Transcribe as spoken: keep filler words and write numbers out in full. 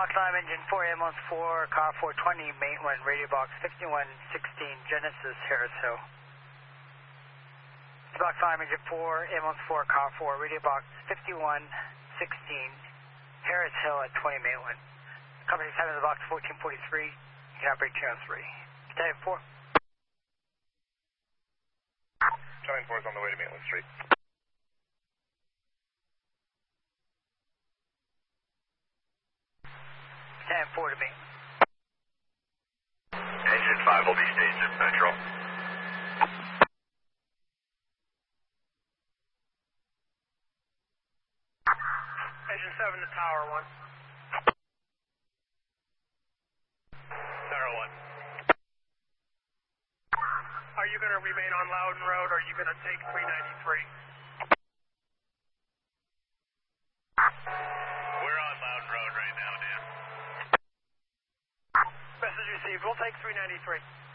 Climb engine four, ambulance four, car four twenty, main one, radio box fifty-one sixteen, Genesis, Harris Hill. Block Climb engine four, ambulance four, car four, radio box fifty-one sixteen, Harris Hill at twenty, main one. Company time in the box fourteen forty-three, you can operate channel three. Battalion four. Battalion four is on the way to Maitland Street. Battalion four to me. Engine five will be staged at Central. Engine seven to Tower one. Tower one. Are you going to remain on Loudon Road or are you going to take three ninety-three? We're on Loudon Road right now, Dan. Message received. We'll take three ninety-three.